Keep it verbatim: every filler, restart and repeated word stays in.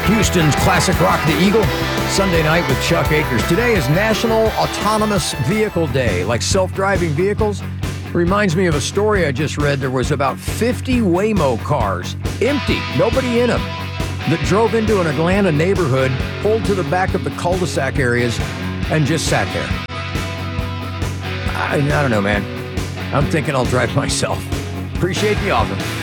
Houston's classic rock, The Eagle. Sunday night with Chuck Akers. Today is National Autonomous Vehicle Day, like self-driving vehicles. Reminds me of a story I just read. There was about fifty Waymo cars, empty, nobody in them, that drove into an Atlanta neighborhood, pulled to the back of the cul-de-sac areas, and just sat there. I, I don't know, man. I'm thinking I'll drive myself. Appreciate the offer.